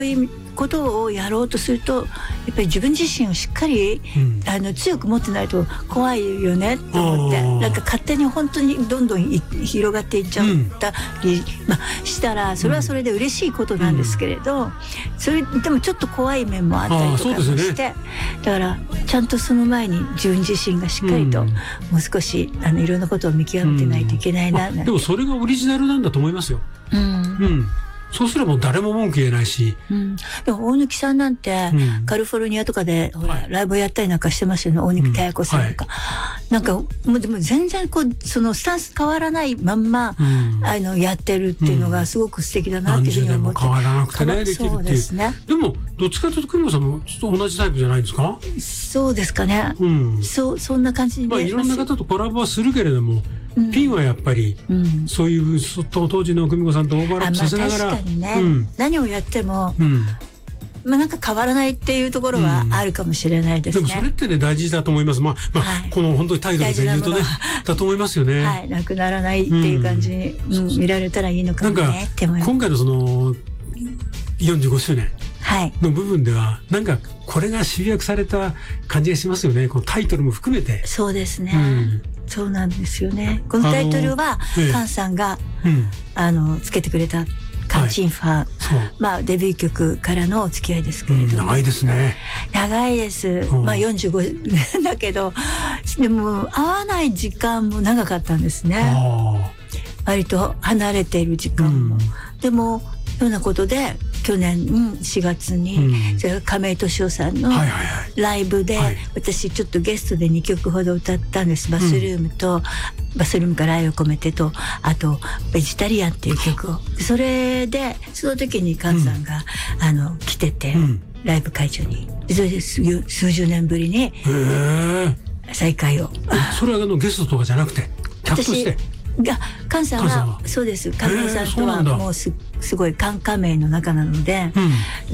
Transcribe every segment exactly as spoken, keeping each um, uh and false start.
そういうことをやろうとするとやっぱり自分自身をしっかり、うん、あの強く持ってないと怖いよねと思って、なんか勝手に本当にどんどん広がっていっちゃったり、うんまあ、したらそれはそれで嬉しいことなんですけれど、うん、それでもちょっと怖い面もあったりとかもして、ね、だからちゃんとその前に自分自身がしっかりと、うん、もう少しあのいろんなことを見極めてないといけないな、うんまあ、 でもそれがオリジナルなんだと思いますよ。うん、うんそうすれば誰も文句言えないし、 うん、でも大貫さんなんて、うん、カリフォルニアとかでほら、はい、ライブをやったりなんかしてますよね。大貫妙子さんとか、うんはい、なんかもうでも全然こうそのスタンス変わらないまんま、うん、あのやってるっていうのがすごく素敵だなっていうふうに思って、 うん、何十年も変わらなくてねできるっていう。 そうですね。 でもどっちかというと久美子さんも同じタイプじゃないですか。 そうですかね、うん、そうそんな感じに、ね、 まあいろんな方とコラボはするけれども、うん、ピンはやっぱり、うん、そういう当時の久美子さんとオーバーラップさせながら、 まあ、確かにね、うん、何をやっても、うんまあ、なんか変わらないっていうところはあるかもしれないですね、 うん、でもそれってね大事だと思います。まあ、まあはい、この本当に態度で言うとねだと思いますよね。 はい、なくならないっていう感じに、うんうん、見られたらいいのかもねって思います。 今回のそのよんじゅうごしゅうねんの部分ではなんかこれが集約された感じがしますよね。このタイトルも含めて。 そうですね、うんそうなんですよね。このタイトルはカンさんが、ええうん、あのつけてくれたカンチンファー、はい、まあデビュー曲からのお付き合いですけれども、 うん、長いですね。 長いです、うん、まあよんじゅうごだけどでも会わない時間も長かったんですね。割と離れている時間も、うん、でもようなことで去年しがつに、うん、それから亀井俊夫さんのライブで、はいはいはい、私ちょっとゲストでにきょくほど歌ったんです。バスルームと、うん、バスルームから愛を込めてとあとベジタリアンっていう曲をそれでその時にカンさんが、うん、あの来てて、うん、ライブ会場にそれで数十年ぶりに再会を。 それはあのゲストとかじゃなくて客としてがカンさんはそうです。亀井さんとはもうすすごいカン亀井の中なので、うん、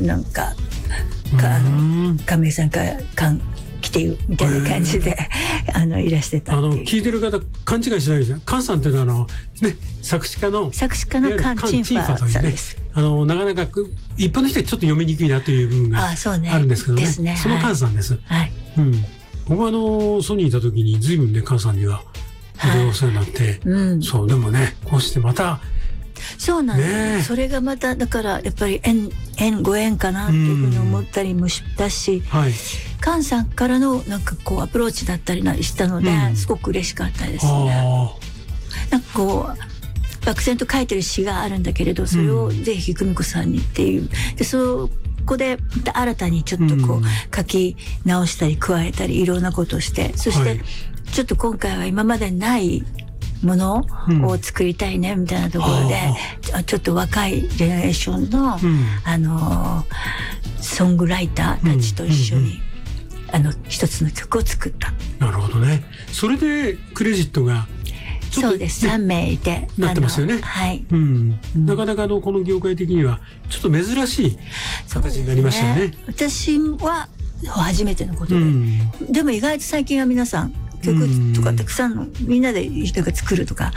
なんかか亀井さんからカン来てよみたいな感じであのいらしてたっていう。 あの聞いてる方勘違いしないですよ。カンさんっていうのはあのね作詞家の作詞家のカンチンファーさんです。 あのなかなか一般の人はちょっと読みにくいなという部分があるんですけどね。ねそのカンさんです。はい。うん。僕はあのソニーにいた時に随分ねカンさんにはお世話になって、うん、そうでもねこうしてまたそうなんです、ね、それがまただからやっぱり縁縁ご縁かなっていうふうに思ったりもしたし、はい、カンさんからのなんかこうアプローチだったりしたので、うん、すごく嬉しかったですね。なんかこう漠然と書いてる詩があるんだけれどそれをぜひ久美子さんにっていうでそこでまた新たにちょっとこう、うん、書き直したり加えたりいろんなことをしてそして、はいちょっと今回は今までないものを作りたいねみたいなところで、うん、ちょっと若いジェネレーションの、うん、あのソングライターたちと一緒に、うんうんうん、あの一つの曲を作った。 なるほどね。それでクレジットがそうです、さんめいいてなってますよね。 はい、 うん、うん、なかなかのこの業界的にはちょっと珍しい形になりましたよね。 私は初めてのことで、うん、でも意外と最近は皆さん曲とかたくさんのみんなで人が作るとか、うん、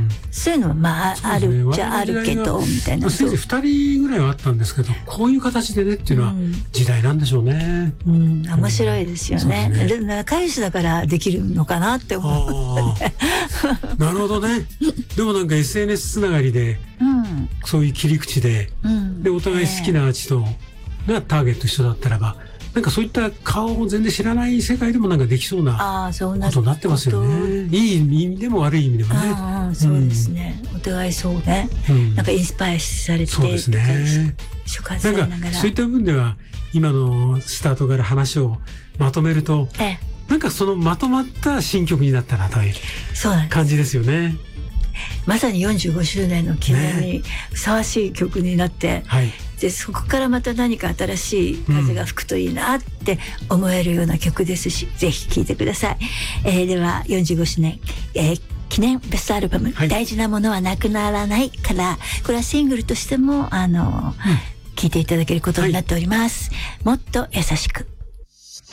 そういうのはまああるじゃあるけどみたいな。 せいぜいふたりぐらいはあったんですけどこういう形でねっていうのは時代なんでしょうね。 うん、うん、面白いですよね。うん、で仲良しだからできるのかなって思う。 なるほどね。でもなんか エスエヌエス つながりで、うん、そういう切り口で、うん、でお互い好きなアーティストがターゲット一緒だったらば。なんかそういった顔を全然知らない世界でもなんかできそうなことになってますよね。いい意味でも悪い意味でもね。 ああそうですね、うん、お互いそうね、うん、なんかインスパイアされてそうですね。なんかそういった部分では今のスタートから話をまとめると、ええ、なんかそのまとまった新曲になったなという感じですよね。 まさによんじゅうごしゅうねんの記念にふさわしい曲になって、ねはい、でそこからまた何か新しい風が吹くといいなって思えるような曲ですし、うん、ぜひ聴いてください。えー、ではよんじゅうごしゅうねん、えー、記念ベストアルバム、はい、大事なものはなくならないからこれはシングルとしてもあの、うん、聴いていただけることになっております。はい、もっと優しく。